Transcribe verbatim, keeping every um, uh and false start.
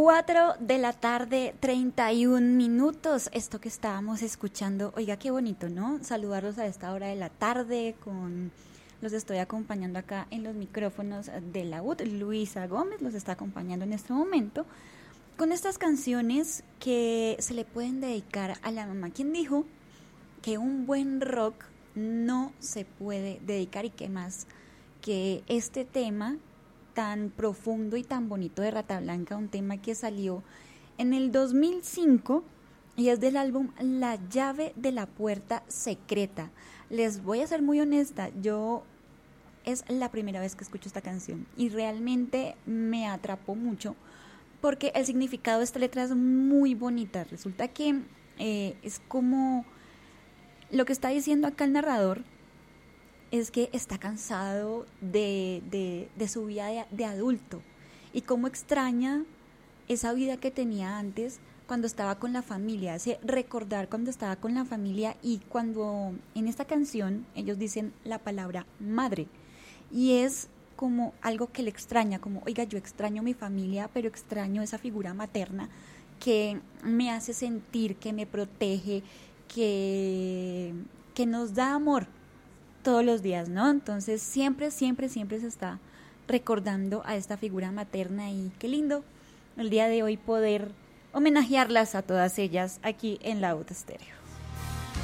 Cuatro de la tarde, treinta y un minutos. Esto que estábamos escuchando, oiga, qué bonito, ¿no? Saludarlos a esta hora de la tarde. Con Los estoy acompañando acá en los micrófonos de la U D. Luisa Gómez los está acompañando en este momento con estas canciones que se le pueden dedicar a la mamá. ¿Quién dijo que un buen rock no se puede dedicar? Y qué más que este tema tan profundo y tan bonito de Rata Blanca, un tema que salió en el dos mil cinco y es del álbum La llave de la puerta secreta. Les voy a ser muy honesta, yo es la primera vez que escucho esta canción y realmente me atrapó mucho porque el significado de esta letra es muy bonita. Resulta que eh, es como lo que está diciendo acá el narrador, es que está cansado de, de, de su vida de, de adulto y cómo extraña esa vida que tenía antes cuando estaba con la familia, hace recordar cuando estaba con la familia. Y cuando en esta canción ellos dicen la palabra madre y es como algo que le extraña, como oiga, yo extraño mi familia, pero extraño esa figura materna que me hace sentir, que me protege, que, que nos da amor todos los días, ¿no? Entonces siempre, siempre, siempre se está recordando a esta figura materna y qué lindo el día de hoy poder homenajearlas a todas ellas aquí en la U D Estéreo.